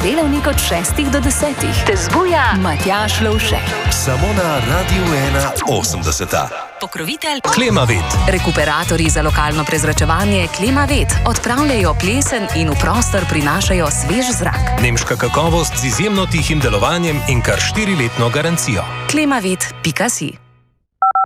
delavnik od 6 do 10. Te zbuja Matjaž Lovšek. Samo na Radiu 81. Pokrovitelj Klimavet. Rekuperatorji za lokalno prezračevanje Klimavet odpravljajo plesen in v prostor prinašajo svež zrak. Nemška kakovost z izjemno tihim delovanjem in kar 4-letno garancijo. Klimavet.si